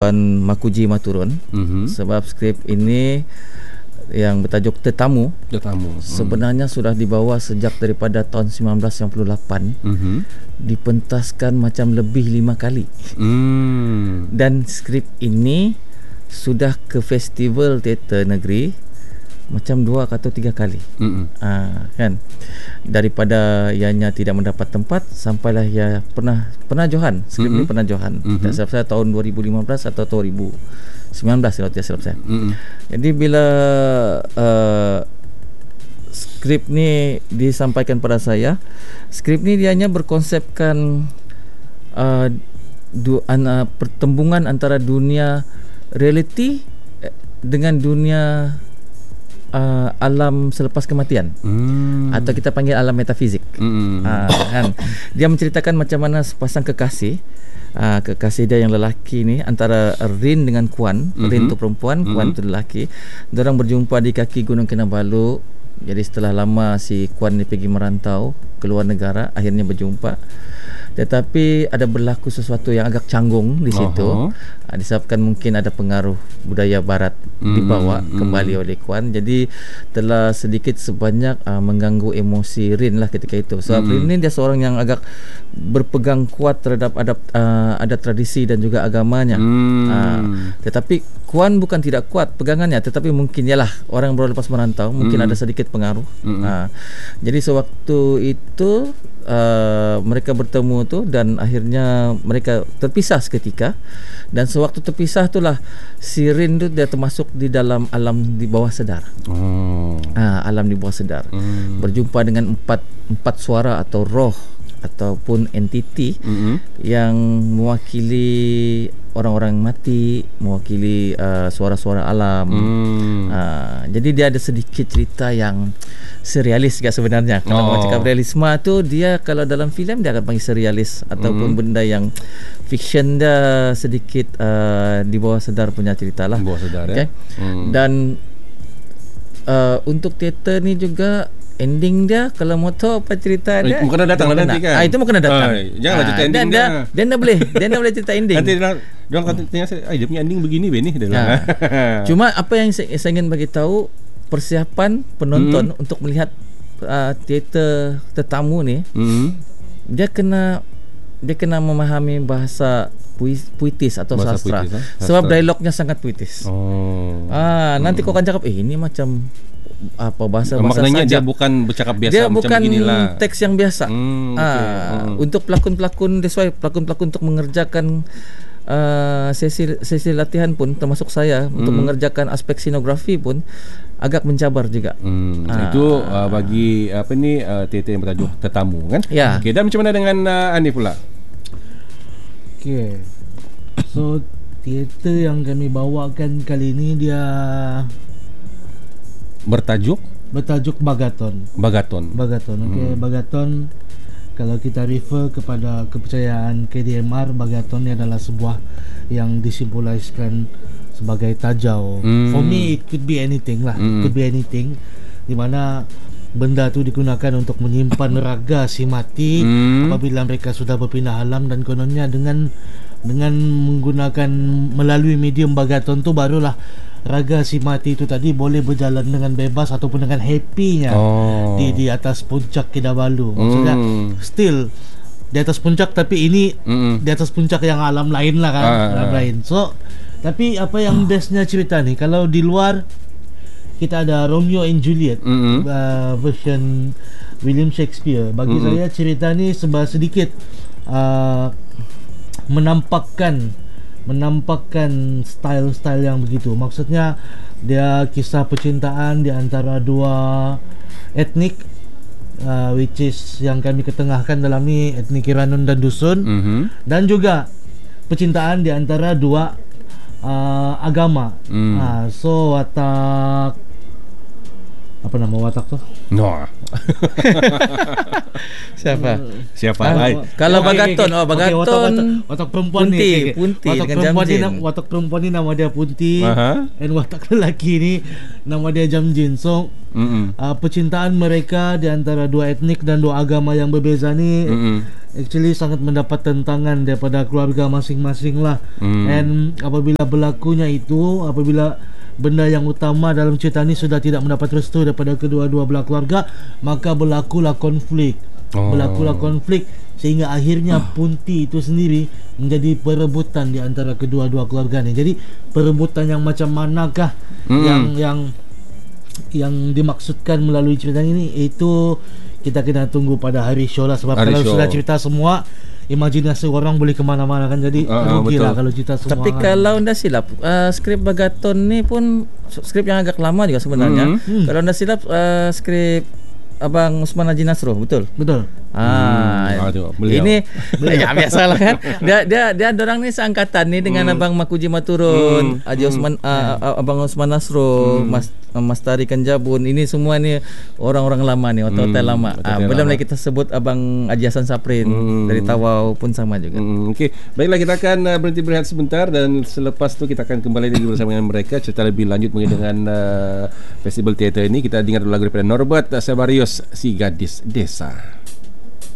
Tuan Makuji Maturun. Sebab skrip ini yang bertajuk Tetamu sebenarnya sudah dibawa sejak daripada tahun 1998. Dipentaskan macam lebih 5 kali. Dan skrip ini sudah ke festival teater negeri macam 2 atau 3 kali. Kan, daripada ianya tidak mendapat tempat sampailah ia pernah johan. Skrip ini pernah johan. Tak silap saya tahun 2015 atau 2019 kalau tidak silap saya. Jadi bila skrip ni disampaikan pada saya, skrip ni dia hanya berkonsepkan pertembungan antara dunia realiti dengan dunia alam selepas kematian, atau kita panggil alam metafizik. Kan? Dia menceritakan macam mana sepasang kekasih, kekasih dia yang lelaki ni, antara Rin dengan Kuan. Rin tu perempuan, Kuan tu lelaki. Diorang berjumpa di kaki Gunung Kinabalu. Jadi setelah lama si Kuan ni pergi merantau ke luar negara, akhirnya berjumpa. Tetapi ada berlaku sesuatu yang agak canggung di situ. Disebabkan mungkin ada pengaruh budaya barat dibawa kembali oleh Kuan. Jadi telah sedikit sebanyak mengganggu emosi Rin lah ketika itu. Sebab Rin ni dia seorang yang agak berpegang kuat terhadap adat tradisi dan juga agamanya. Tetapi Kuan bukan tidak kuat pegangannya, tetapi mungkin ialah orang baru lepas merantau, mungkin ada sedikit pengaruh. Jadi sewaktu itu mereka bertemu tu dan akhirnya mereka terpisah seketika. Dan sewaktu terpisah itulah si Rin tu dia termasuk di dalam alam di bawah sedar. Alam di bawah sedar. Berjumpa dengan empat suara atau roh ataupun entiti yang mewakili orang-orang mati, mewakili suara-suara alam. Jadi dia ada sedikit cerita yang surrealis juga sebenarnya. Kalau orang cakap realisme tu, dia kalau dalam filem dia akan panggil surrealis, ataupun benda yang fiction dia sedikit di bawah sedar punya cerita lah. Bawah sedar, okay? Dan untuk teater ni juga ending dia, kalau mau tahu apa cerita dia, mungkin dah datang lah nanti kan. Itu mungkin dah datang. Janganlah cerita ending dia. Dia dah boleh cerita ending. Nanti dia kata dia punya ending begini ni dah. Cuma apa yang saya ingin bagi tahu, persiapan penonton untuk melihat teater Tetamu ni, dia kena memahami bahasa puitis atau bahasa sastra. Sebab dialognya sangat puitis. Nanti kau akan cakap ini macam apa bahasa maknanya saja. Dia bukan bercakap biasa, dia macam bukan beginilah teks yang biasa. Untuk pelakon-pelakon, pelakon untuk mengerjakan sesi latihan pun, termasuk saya untuk mengerjakan aspek sinografi pun agak mencabar juga. Itu bagi apa ni teater yang bertajuk Tetamu kan. Okey, dan macam mana dengan Ani pula? Okey, so teater yang kami bawakan kali ini dia bertajuk Bagaton. Okey, Bagaton, kalau kita refer kepada kepercayaan KDMR, Bagaton ni adalah sebuah yang disimboliskan sebagai tajau. For me it could be anything lah. Could be anything, di mana benda tu digunakan untuk menyimpan raga si mati apabila mereka sudah berpindah alam, dan kononnya dengan menggunakan melalui medium Bagaton tu barulah raga si mati itu tadi boleh berjalan dengan bebas ataupun dengan happy-nya di atas puncak Kinabalu. Maksudnya still di atas puncak, tapi ini di atas puncak yang alam lain lah kan. Alam lain. So tapi apa yang bestnya cerita ni, kalau di luar kita ada Romeo and Juliet version William Shakespeare, bagi saya cerita ni sedikit menampakkan style-style yang begitu. Maksudnya dia kisah percintaan di antara dua etnik, which is yang kami ketengahkan dalam ni etnik Iranun dan Dusun, dan juga percintaan di antara dua agama. So watak Apa nama watak tuh? No. Siapa lain? Kalau Bagaton, watak perempuan Punti, Punti watak perempuan ni, watak perempuan ni nama dia Punti, dan watak lelaki ni nama dia Jamjin. So percintaan mereka di antara dua etnik dan dua agama yang berbeza ni actually sangat mendapat tentangan daripada keluarga masing-masing lah. And apabila berlakunya itu, apabila benda yang utama dalam cerita ni sudah tidak mendapat restu daripada kedua-dua belah keluarga, maka berlakulah konflik. Berlakulah konflik sehingga akhirnya Punti itu sendiri menjadi perebutan di antara kedua-dua keluarga ni. Jadi perebutan yang macam manakah yang dimaksudkan melalui cerita ini, itu kita kena tunggu pada hari show lah. Sebab hari kalau show sudah cerita semua, imajinasi orang boleh kemana-mana kan. Jadi rugilah kalau cerita semua. Tapi kalau anda silap, skrip Bagaton ni pun skrip yang agak lama juga sebenarnya. Kalau anda silap, skrip Abang Usman Haji Nasro, betul? Betul. Ini ya biasalah kan. Dia orang ni seangkatan ni dengan Abang Makuji Maturun, Haji Usman, Abang Usman Nasro, Mas Tarikan Jabun. Ini semua ni orang-orang lama ni, otak-otak lama. Belum lagi kita sebut Abang Haji Hasan Saprin dari Tawau pun sama juga. Okey, baiklah, kita akan berhenti berehat sebentar dan selepas tu kita akan kembali lagi bersama dengan mereka cerita lebih lanjut mengenai dengan festival teater ini. Kita dengar lagu daripada Norbert Sabarius, Si Gadis Desa.